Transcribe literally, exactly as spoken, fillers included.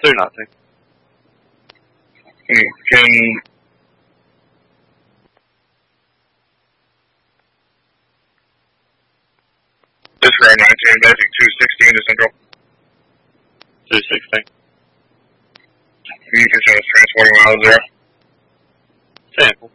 Do nothing. Can... This for our nineteen, basic two sixteen to Central. two sixteen. You can send us transporting miles zero. Sample.